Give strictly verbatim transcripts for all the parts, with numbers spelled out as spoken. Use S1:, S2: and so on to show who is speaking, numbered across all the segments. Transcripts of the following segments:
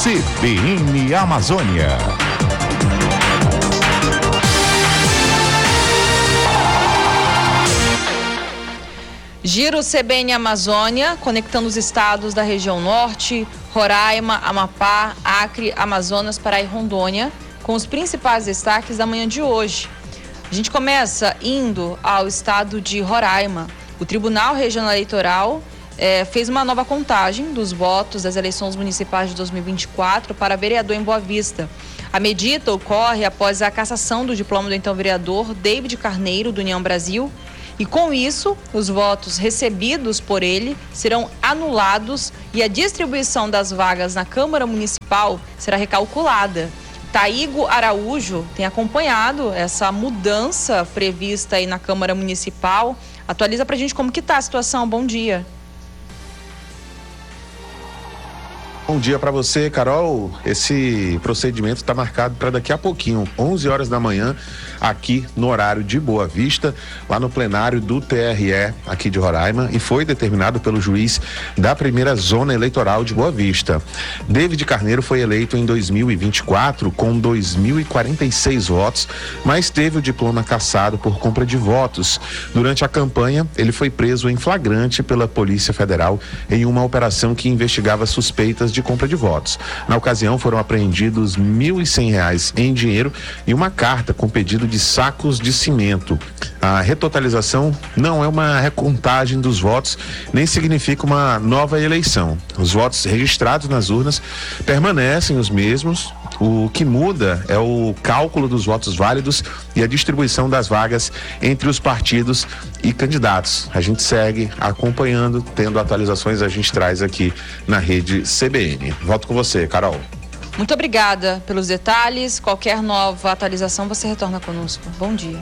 S1: C B N Amazônia.
S2: Giro C B N Amazônia, conectando os estados da região norte, Roraima, Amapá, Acre, Amazonas, Pará e Rondônia, com os principais destaques da manhã de hoje. A gente começa indo ao estado de Roraima. O Tribunal Regional Eleitoral eh, fez uma nova contagem dos votos das eleições municipais de dois mil e vinte e quatro para vereador em Boa Vista. A medida ocorre após a cassação do diploma do então vereador David Carneiro, do União Brasil, e com isso, os votos recebidos por ele serão anulados e a distribuição das vagas na Câmara Municipal será recalculada. Taígo Araújo tem acompanhado essa mudança prevista aí na Câmara Municipal. Atualiza pra gente como que tá a situação. Bom dia.
S3: Bom dia para você, Carol. Esse procedimento está marcado para daqui a pouquinho, onze horas da manhã, aqui no horário de Boa Vista, lá no plenário do T R E aqui de Roraima, e foi determinado pelo juiz da primeira zona eleitoral de Boa Vista. David Carneiro foi eleito em dois mil e vinte e quatro com dois mil e quarenta e seis votos, mas teve o diploma cassado por compra de votos. Durante a campanha, ele foi preso em flagrante pela Polícia Federal em uma operação que investigava suspeitas de de compra de votos. Na ocasião foram apreendidos mil e cem reais em dinheiro e uma carta com pedido de sacos de cimento. A retotalização não é uma recontagem dos votos, nem significa uma nova eleição. Os votos registrados nas urnas permanecem os mesmos. O que muda é o cálculo dos votos válidos e a distribuição das vagas entre os partidos e candidatos. A gente segue acompanhando, tendo atualizações, a gente traz aqui na rede C B N. Volto com você, Carol.
S2: Muito obrigada pelos detalhes. Qualquer nova atualização, você retorna conosco. Bom dia.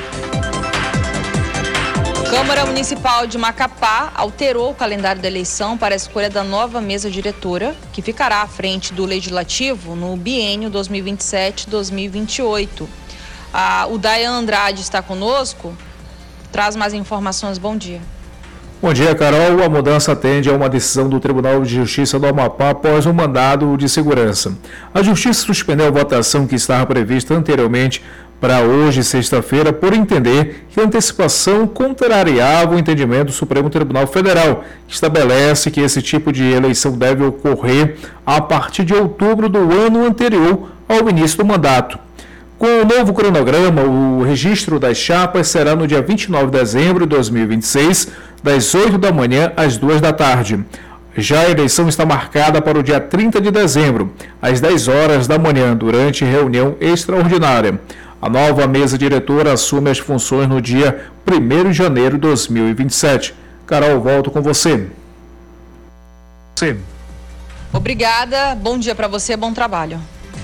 S2: Câmara Municipal de Macapá alterou o calendário da eleição para a escolha da nova mesa diretora, que ficará à frente do Legislativo no biênio dois mil e vinte e sete a dois mil e vinte e oito. Ah, o Dayan Andrade está conosco, traz mais informações. Bom dia.
S4: Bom dia, Carol. A mudança atende a uma decisão do Tribunal de Justiça do Amapá após um mandado de segurança. A Justiça suspendeu a votação que estava prevista anteriormente para hoje, sexta-feira, por entender que a antecipação contrariava o entendimento do Supremo Tribunal Federal, que estabelece que esse tipo de eleição deve ocorrer a partir de outubro do ano anterior ao início do mandato. Com o novo cronograma, o registro das chapas será no dia vinte e nove de dezembro de dois mil e vinte e seis, das oito da manhã às duas da tarde. Já a eleição está marcada para o dia trinta de dezembro, às dez horas da manhã, durante reunião extraordinária. A nova mesa diretora assume as funções no dia primeiro de janeiro de dois mil e vinte e sete. Carol, volto com você.
S2: Sim. Obrigada, bom dia para você, bom trabalho.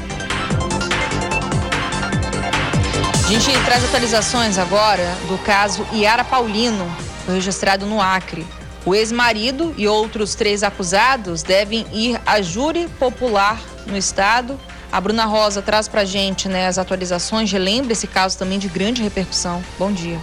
S2: A gente traz atualizações agora do caso Yara Paulino, foi registrado no Acre. O ex-marido e outros três acusados devem ir a júri popular no estado. A Bruna Rosa traz pra gente, né, as atualizações, relembra esse caso também de grande repercussão. Bom dia.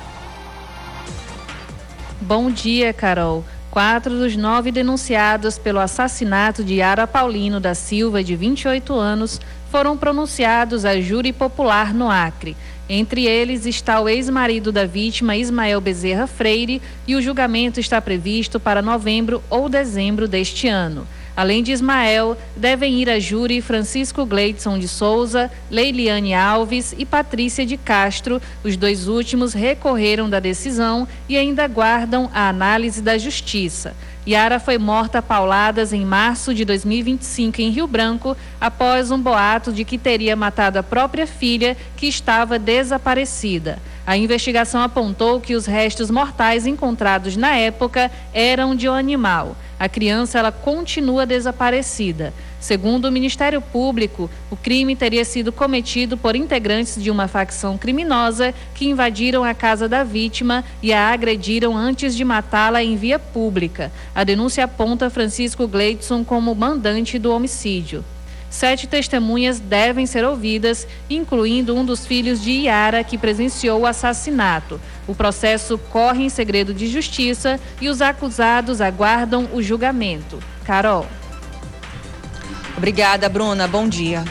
S5: Bom dia, Carol. Quatro dos nove denunciados pelo assassinato de Yara Paulino da Silva, de vinte e oito anos, foram pronunciados a júri popular no Acre. Entre eles está o ex-marido da vítima, Ismael Bezerra Freire, e o julgamento está previsto para novembro ou dezembro deste ano. Além de Ismael, devem ir a júri Francisco Gleidson de Souza, Leiliane Alves e Patrícia de Castro. Os dois últimos recorreram da decisão e ainda aguardam a análise da Justiça. Yara foi morta a pauladas em março de dois mil e vinte e cinco em Rio Branco, após um boato de que teria matado a própria filha, que estava desaparecida. A investigação apontou que os restos mortais encontrados na época eram de um animal. A criança ela continua desaparecida. Segundo o Ministério Público, o crime teria sido cometido por integrantes de uma facção criminosa que invadiram a casa da vítima e a agrediram antes de matá-la em via pública. A denúncia aponta Francisco Gleidson como mandante do homicídio. Sete testemunhas devem ser ouvidas, incluindo um dos filhos de Yara, que presenciou o assassinato. O processo corre em segredo de justiça e os acusados aguardam o julgamento. Carol.
S2: Obrigada, Bruna. Bom dia.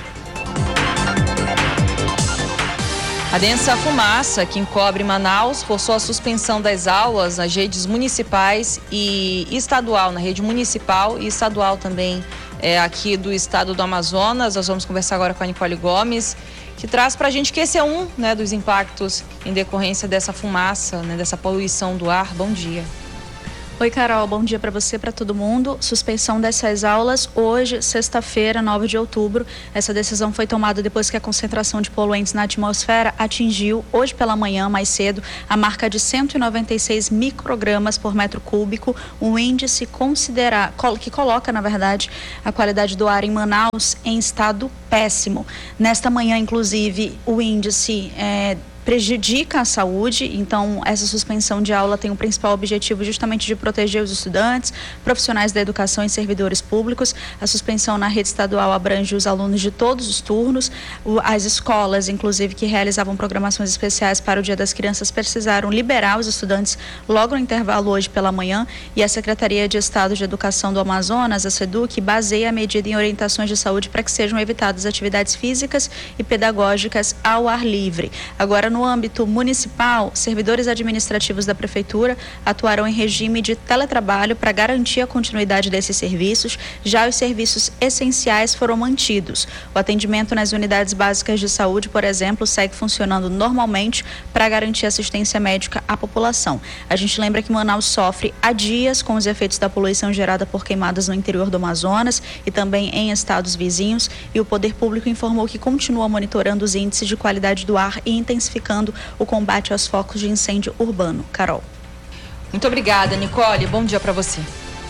S2: A densa fumaça que encobre Manaus forçou a suspensão das aulas nas redes municipais e estadual, na rede municipal e estadual também é, aqui do estado do Amazonas. Nós vamos conversar agora com a Nicole Gomes, que traz para a gente que esse é um, né, dos impactos em decorrência dessa fumaça, né, dessa poluição do ar. Bom dia.
S6: Oi, Carol, bom dia para você, para todo mundo. Suspensão dessas aulas hoje, sexta-feira, nove de outubro. Essa decisão foi tomada depois que a concentração de poluentes na atmosfera atingiu, hoje pela manhã, mais cedo, a marca de cento e noventa e seis microgramas por metro cúbico, um índice considera... que coloca, na verdade, a qualidade do ar em Manaus em estado péssimo. Nesta manhã, inclusive, o índice é... prejudica a saúde, então essa suspensão de aula tem o principal objetivo justamente de proteger os estudantes, profissionais da educação e servidores públicos. A suspensão na rede estadual abrange os alunos de todos os turnos. As escolas, inclusive, que realizavam programações especiais para o Dia das Crianças, precisaram liberar os estudantes logo no intervalo hoje pela manhã, e a Secretaria de Estado de Educação do Amazonas, a SEDUC, baseia a medida em orientações de saúde para que sejam evitadas atividades físicas e pedagógicas ao ar livre. Agora, no âmbito municipal, servidores administrativos da Prefeitura atuarão em regime de teletrabalho para garantir a continuidade desses serviços. Já os serviços essenciais foram mantidos. O atendimento nas unidades básicas de saúde, por exemplo, segue funcionando normalmente para garantir assistência médica à população. A gente lembra que Manaus sofre há dias com os efeitos da poluição gerada por queimadas no interior do Amazonas e também em estados vizinhos, e o Poder Público informou que continua monitorando os índices de qualidade do ar e intensificando o combate aos focos de incêndio urbano. Carol.
S2: Muito obrigada, Nicole. Bom dia para você.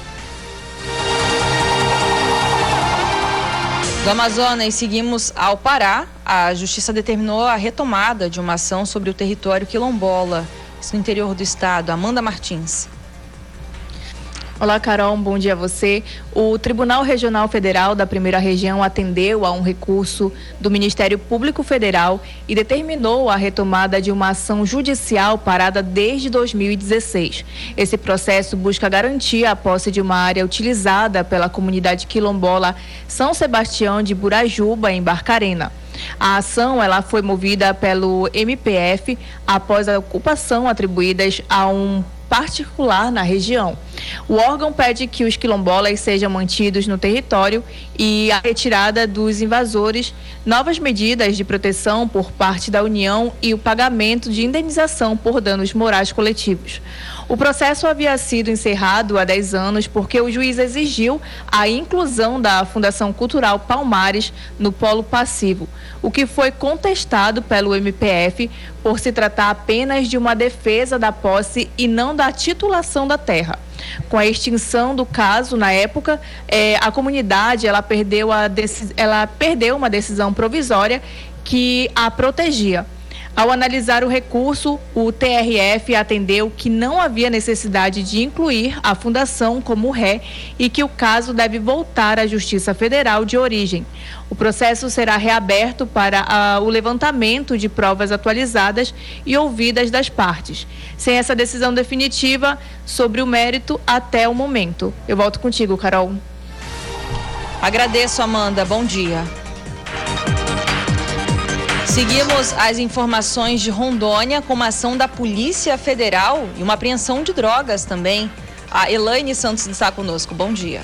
S2: Do Amazonas, seguimos ao Pará. A Justiça determinou a retomada de uma ação sobre o território quilombola, isso no interior do estado. Amanda Martins.
S7: Olá, Carol, um bom dia a você. O Tribunal Regional Federal da Primeira Região atendeu a um recurso do Ministério Público Federal e determinou a retomada de uma ação judicial parada desde dois mil e dezesseis. Esse processo busca garantir a posse de uma área utilizada pela comunidade quilombola São Sebastião de Burajuba, em Barcarena. A ação ela foi movida pelo M P F após a ocupação atribuídas a um particular na região. O órgão pede que os quilombolas sejam mantidos no território e a retirada dos invasores, novas medidas de proteção por parte da União e o pagamento de indenização por danos morais coletivos. O processo havia sido encerrado há dez anos porque o juiz exigiu a inclusão da Fundação Cultural Palmares no polo passivo, o que foi contestado pelo M P F por se tratar apenas de uma defesa da posse e não da titulação da terra. Com a extinção do caso, na época, eh, a comunidade ela perdeu, a decis... ela perdeu uma decisão provisória que a protegia. Ao analisar o recurso, o T R F atendeu que não havia necessidade de incluir a fundação como ré e que o caso deve voltar à Justiça Federal de origem. O processo será reaberto para a, o levantamento de provas atualizadas e ouvidas das partes, sem essa decisão definitiva sobre o mérito até o momento. Eu volto contigo, Carol.
S2: Agradeço, Amanda. Bom dia. Seguimos as informações de Rondônia com uma ação da Polícia Federal e uma apreensão de drogas também. A Elaine Santos está conosco. Bom dia.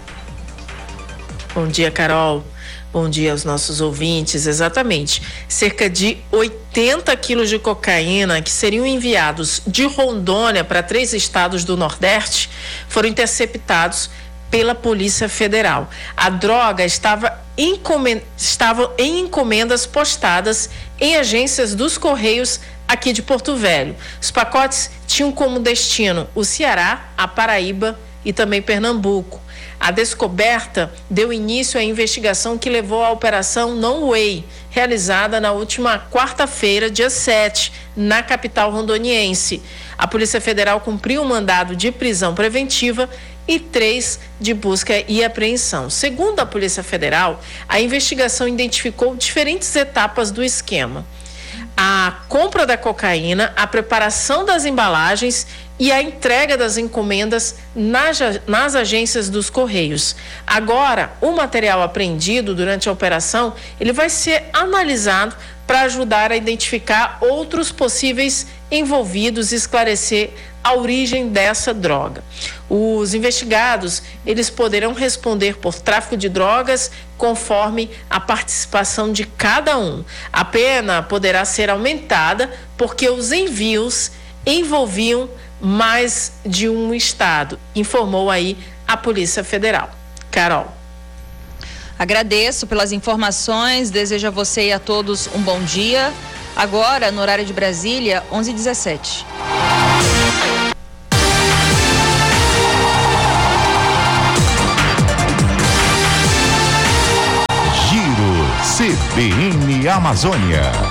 S8: Bom dia, Carol. Bom dia aos nossos ouvintes. Exatamente. Cerca de oitenta quilos de cocaína que seriam enviados de Rondônia para três estados do Nordeste foram interceptados pela Polícia Federal. A droga estava, encomen- estava em encomendas postadas em agências dos Correios aqui de Porto Velho. Os pacotes tinham como destino o Ceará, a Paraíba e também Pernambuco. A descoberta deu início à investigação que levou à Operação No Way, realizada na última quarta-feira, dia sete, na capital rondoniense. A Polícia Federal cumpriu um mandado de prisão preventiva e três de busca e apreensão. Segundo a Polícia Federal, a investigação identificou diferentes etapas do esquema: a compra da cocaína, a preparação das embalagens e a entrega das encomendas nas, nas agências dos Correios. Agora, o material apreendido durante a operação, ele vai ser analisado para ajudar a identificar outros possíveis envolvidos e esclarecer a origem dessa droga. Os investigados, eles poderão responder por tráfico de drogas conforme a participação de cada um. A pena poderá ser aumentada porque os envios envolviam mais de um estado, informou aí a Polícia Federal. Carol.
S2: Agradeço pelas informações, desejo a você e a todos um bom dia. Agora, no horário de Brasília, onze e dezessete.
S1: Giro C B N Amazônia.